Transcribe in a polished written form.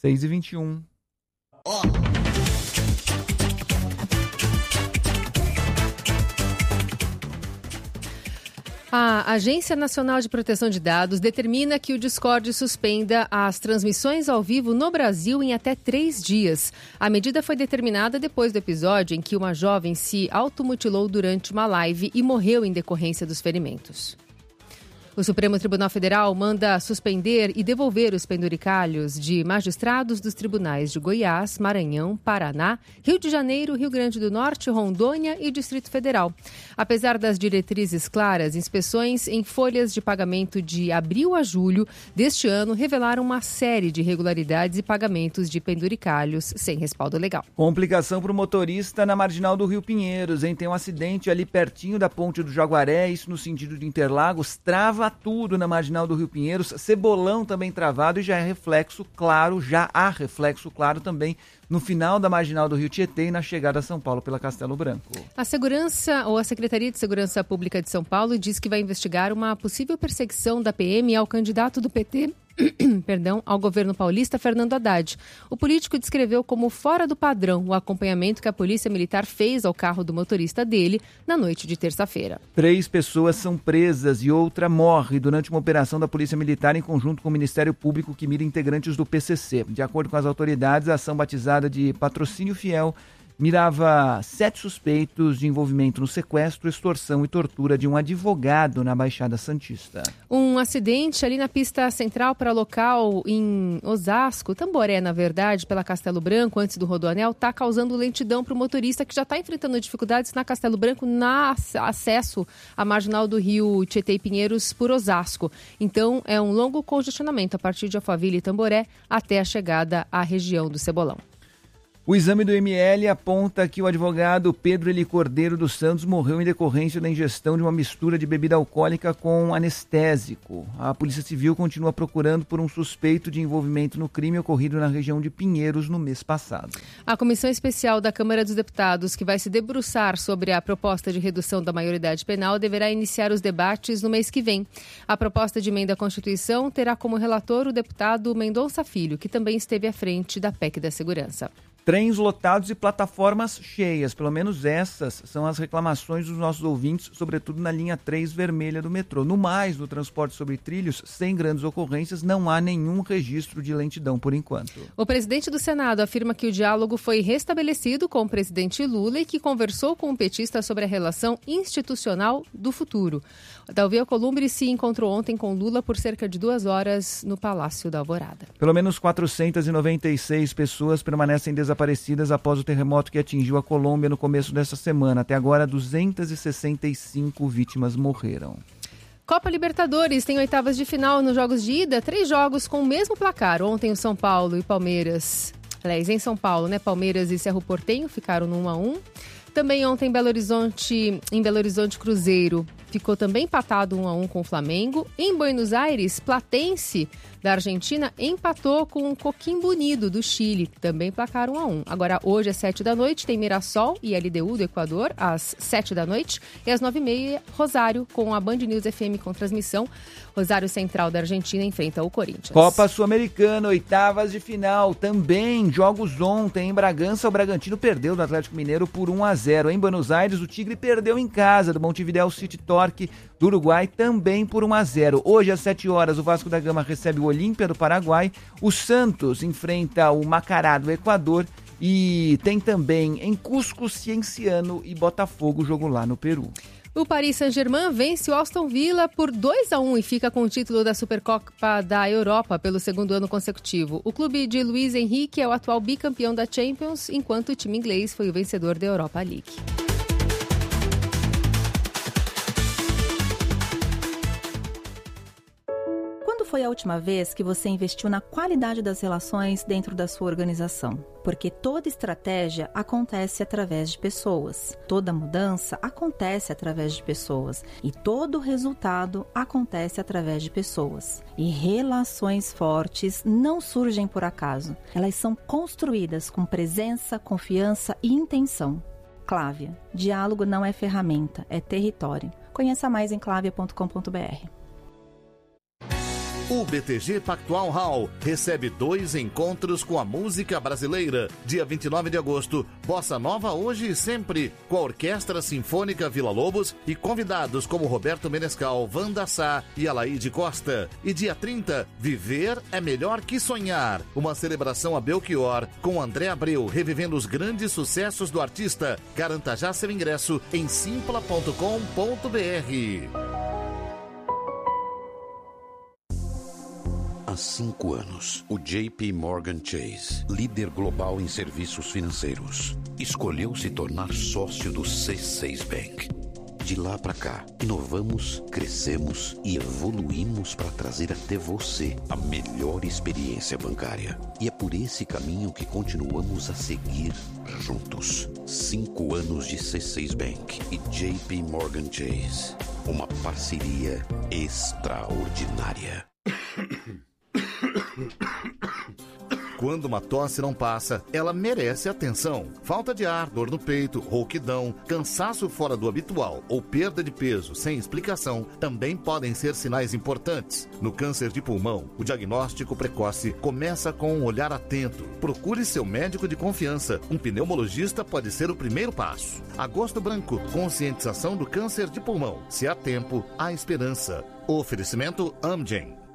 6h21. A Agência Nacional de Proteção de Dados determina que o Discord suspenda as transmissões ao vivo no Brasil em até 3 dias. A medida foi determinada depois do episódio em que uma jovem se automutilou durante uma live e morreu em decorrência dos ferimentos. O Supremo Tribunal Federal manda suspender e devolver os penduricalhos de magistrados dos tribunais de Goiás, Maranhão, Paraná, Rio de Janeiro, Rio Grande do Norte, Rondônia e Distrito Federal. Apesar das diretrizes claras, inspeções em folhas de pagamento de abril a julho deste ano revelaram uma série de irregularidades e pagamentos de penduricalhos sem respaldo legal. Complicação para o motorista na marginal do Rio Pinheiros, hein? Tem um acidente ali pertinho da ponte do Jaguaré, isso no sentido de Interlagos, trava tudo na marginal do Rio Pinheiros, Cebolão também travado e já há reflexo claro também no final da marginal do Rio Tietê e na chegada a São Paulo pela Castelo Branco. A Secretaria de Segurança Pública de São Paulo diz que vai investigar uma possível perseguição da PM ao candidato do PT, ao governo paulista, Fernando Haddad. O político descreveu como fora do padrão o acompanhamento que a Polícia Militar fez ao carro do motorista dele na noite de terça-feira. 3 pessoas são presas e outra morre durante uma operação da Polícia Militar em conjunto com o Ministério Público que mira integrantes do PCC. De acordo com as autoridades, a ação batizada de Patrocínio Fiel mirava 7 suspeitos de envolvimento no sequestro, extorsão e tortura de um advogado na Baixada Santista. Um acidente ali na pista central para local em Osasco, Tamboré, na verdade, pela Castelo Branco, antes do Rodoanel, está causando lentidão para o motorista que já está enfrentando dificuldades na Castelo Branco, na acesso à marginal do Rio Tietê e Pinheiros por Osasco. Então, é um longo congestionamento a partir de Alphaville e Tamboré até a chegada à região do Cebolão. O exame do ML aponta que o advogado Pedro Eli Cordeiro dos Santos morreu em decorrência da ingestão de uma mistura de bebida alcoólica com anestésico. A Polícia Civil continua procurando por um suspeito de envolvimento no crime ocorrido na região de Pinheiros no mês passado. A Comissão Especial da Câmara dos Deputados, que vai se debruçar sobre a proposta de redução da maioridade penal, deverá iniciar os debates no mês que vem. A proposta de emenda à Constituição terá como relator o deputado Mendonça Filho, que também esteve à frente da PEC da Segurança. Trens lotados e plataformas cheias, pelo menos essas são as reclamações dos nossos ouvintes, sobretudo na linha 3 vermelha do metrô. No mais, no transporte sobre trilhos, sem grandes ocorrências, não há nenhum registro de lentidão por enquanto. O presidente do Senado afirma que o diálogo foi restabelecido com o presidente Lula e que conversou com o petista sobre a relação institucional do futuro. Davi Alcolumbre se encontrou ontem com Lula por cerca de 2 horas no Palácio da Alvorada. Pelo menos 496 pessoas permanecem desaparecidas após o terremoto que atingiu a Colômbia no começo dessa semana. Até agora, 265 vítimas morreram. Copa Libertadores tem oitavas de final nos jogos de ida, 3 jogos com o mesmo placar. Ontem o São Paulo e Palmeiras, em São Paulo, Palmeiras e Cerro Porteño ficaram no 1-1. Também ontem em Belo Horizonte Cruzeiro ficou também empatado 1-1 com o Flamengo. Em Buenos Aires, Platense da Argentina empatou com o Coquimbo Unido do Chile, também placar 1-1. Agora hoje às 7 da noite tem Mirassol e LDU do Equador às 7 da noite e às 9h30 Rosário com a Band News FM com transmissão. Rosário Central da Argentina enfrenta o Corinthians. Copa Sul-Americana, oitavas de final. Também jogos ontem em Bragança, o Bragantino perdeu do Atlético Mineiro por 1-0. Em Buenos Aires, o Tigre perdeu em casa do Montevideo City Torque do Uruguai também por 1-0. Hoje às 7 horas o Vasco da Gama recebe o Olímpia do Paraguai. O Santos enfrenta o Macará do Equador. E tem também em Cusco, Cienciano e Botafogo, jogo lá no Peru. O Paris Saint-Germain vence o Aston Villa por 2-1 e fica com o título da Supercopa da Europa pelo 2º ano consecutivo. O clube de Luiz Henrique é o atual bicampeão da Champions, enquanto o time inglês foi o vencedor da Europa League. Quando foi a última vez que você investiu na qualidade das relações dentro da sua organização? Porque toda estratégia acontece através de pessoas, toda mudança acontece através de pessoas e todo resultado acontece através de pessoas. E relações fortes não surgem por acaso, elas são construídas com presença, confiança e intenção. Clávia, diálogo não é ferramenta, é território. Conheça mais em clavia.com.br. O BTG Pactual Hall recebe 2 encontros com a música brasileira. Dia 29 de agosto, Bossa Nova Hoje e Sempre, com a Orquestra Sinfônica Vila Lobos e convidados como Roberto Menescal, Wanda Sá e Alaide Costa. E dia 30, Viver é Melhor que Sonhar, uma celebração a Belchior, com André Abreu revivendo os grandes sucessos do artista. Garanta já seu ingresso em simpla.com.br. Há 5 anos, o JP Morgan Chase, líder global em serviços financeiros, escolheu se tornar sócio do C6 Bank. De lá para cá, inovamos, crescemos e evoluímos para trazer até você a melhor experiência bancária. E é por esse caminho que continuamos a seguir juntos. 5 anos de C6 Bank e JP Morgan Chase. Uma parceria extraordinária. Quando uma tosse não passa, ela merece atenção. Falta de ar, dor no peito, rouquidão, cansaço fora do habitual ou perda de peso sem explicação também podem ser sinais importantes. No câncer de pulmão, o diagnóstico precoce começa com um olhar atento. Procure seu médico de confiança. Um pneumologista pode ser o primeiro passo. Agosto Branco, conscientização do câncer de pulmão. Se há tempo, há esperança. Oferecimento Amgen.